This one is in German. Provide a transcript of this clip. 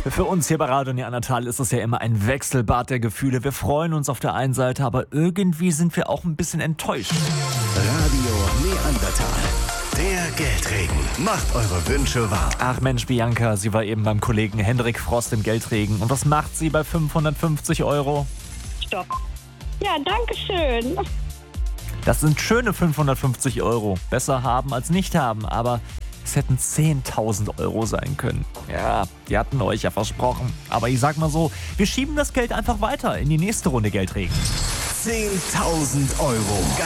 Für uns hier bei Radio Neandertal ist es ja immer ein Wechselbad der Gefühle. Wir freuen uns auf der einen Seite, aber irgendwie sind wir auch ein bisschen enttäuscht. Radio Neandertal. Der Geldregen macht eure Wünsche wahr. Ach Mensch, Bianca, sie war eben beim Kollegen Hendrik Frost im Geldregen. Und was macht sie bei 550 €? Stopp. Ja, danke schön. Das sind schöne 550 €. Besser haben als nicht haben, aber es hätten 10.000 € sein können. Ja, die hatten euch ja versprochen. Aber ich sag mal so, wir schieben das Geld einfach weiter in die nächste Runde Geldregen. 10.000 €.